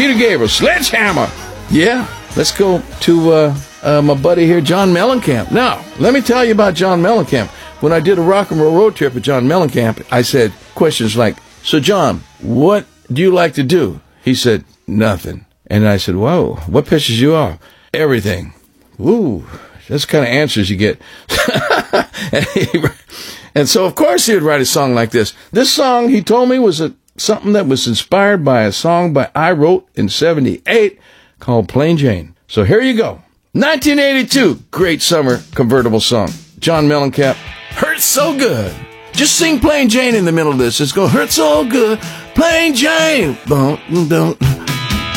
Peter Gabriel, Sledgehammer. Yeah, let's go to my buddy here, John Mellencamp. Now, let me tell you about John Mellencamp. When I did a rock and roll road trip with John Mellencamp, I said questions like, so John, what do you like to do? He said, nothing. And I said, whoa, what pisses you off? Everything. Ooh, that's the kind of answers you get. And so, of course, he would write a song like this. This song, he told me, was something that was inspired by a song I wrote in 78 called Plain Jane. So here you go. 1982, great summer convertible song. John Mellencamp, Hurts So Good. Just sing Plain Jane in the middle of this. Let's go, hurt so good, Plain Jane. Don't.